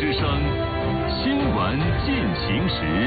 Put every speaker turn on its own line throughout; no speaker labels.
之声，新闻进行时。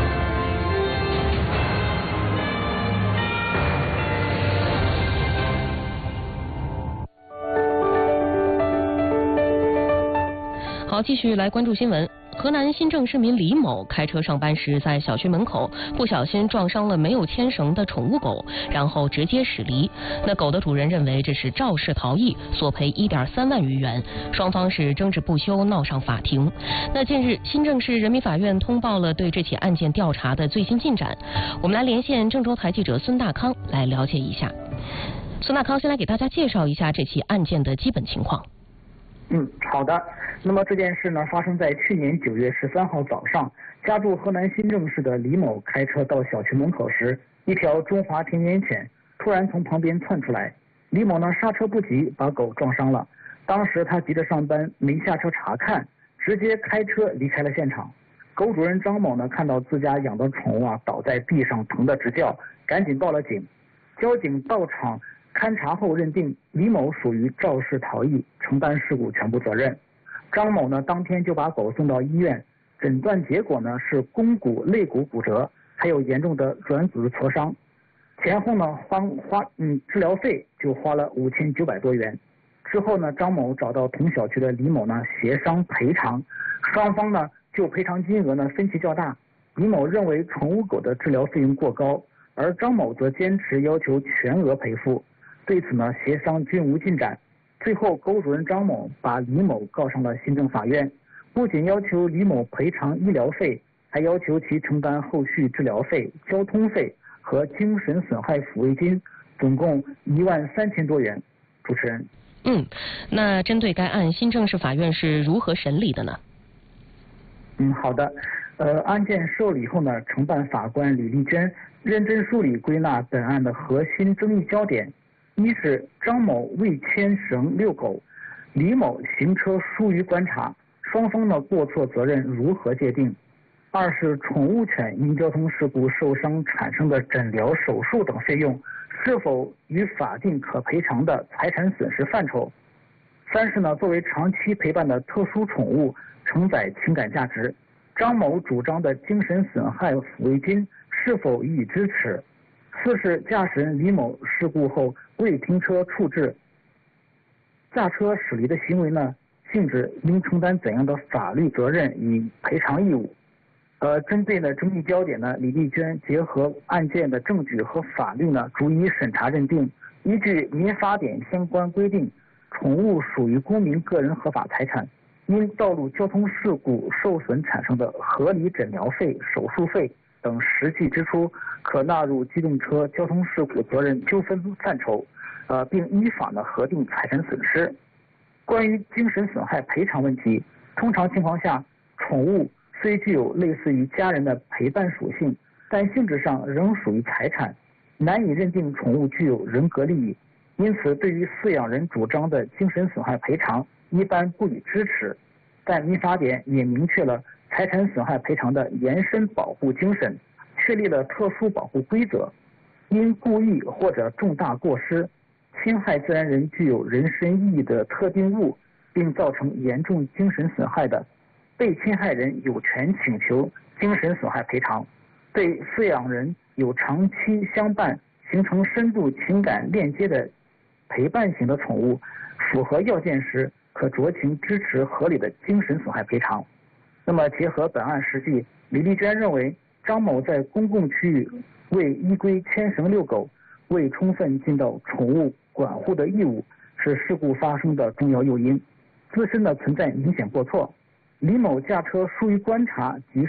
好，继续来关注新闻。河南新郑市民李某开车上班时，在小区门口不小心撞伤了没有牵绳的宠物狗，然后直接驶离。那狗的主人认为这是肇事逃逸，索赔1.3万余元，双方是争执不休，闹上法庭。那近日，新郑市人民法院通报了对这起案件调查的最新进展。我们来连线郑州台记者孙大康来了解一下。孙大康先来给大家介绍一下这起案件的基本情况。
好的。那么这件事呢，发生在去年9月13号早上，家住河南新郑市的李某开车到小区门口时，一条中华田园犬突然从旁边窜出来，李某呢刹车不及，把狗撞伤了。当时他急着上班，没下车查看，直接开车离开了现场。狗主人张某呢看到自家养的宠物倒在地上，疼得直叫，赶紧报了警。交警到场勘查后认定李某属于肇事逃逸，承担事故全部责任。张某呢当天就把狗送到医院，诊断结果呢是肱骨肋骨骨折，还有严重的软组织挫伤，前后呢治疗费就花了5900多元。之后呢，张某找到同小区的李某呢协商赔偿，双方呢就赔偿金额呢分歧较大。李某认为宠物狗的治疗费用过高，而张某则坚持要求全额赔付。对此呢，协商均无进展。最后，狗主人张某把李某告上了新郑法院，不仅要求李某赔偿医疗费，还要求其承担后续治疗费、交通费和精神损害抚慰金，总共13000多元。主持人。
那针对该案，新郑市法院是如何审理的呢？
好的。案件受理后呢，承办法官李丽娟认真梳理归纳本案的核心争议焦点。一是张某未牵绳遛狗，李某行车疏于观察，双方的过错责任如何界定？二是宠物犬因交通事故受伤产生的诊疗、手术等费用是否与法定可赔偿的财产损失范畴？三是作为长期陪伴的特殊宠物，承载情感价值，张某主张的精神损害抚慰金是否予以支持？四是驾驶人李某事故后未停车处置，驾车驶离的行为呢，性质应承担怎样的法律责任与赔偿义务？针对争议焦点呢，李丽娟结合案件的证据和法律呢，逐一审查认定，依据民法典相关规定，宠物属于公民个人合法财产，因道路交通事故受损产生的合理诊疗费、手术费等实际支出，可纳入机动车交通事故责任纠纷范畴，并依法核定财产损失。关于精神损害赔偿问题，通常情况下，宠物虽具有类似于家人的陪伴属性，但性质上仍属于财产，难以认定宠物具有人格利益，因此对于饲养人主张的精神损害赔偿一般不予支持。但民法典也明确了财产损害赔偿的延伸保护精神，确立了特殊保护规则。因故意或者重大过失侵害自然人具有人身意义的特定物，并造成严重精神损害的，被侵害人有权请求精神损害赔偿。对饲养人有长期相伴、形成深度情感链接的陪伴型的宠物，符合要件时，可酌情支持合理的精神损害赔偿。那么结合本案实际，李丽娟认为张某在公共区域未依规牵绳遛狗，未充分尽到宠物管护的义务，是事故发生的重要诱因，自身存在明显过错。李某驾车疏于观察及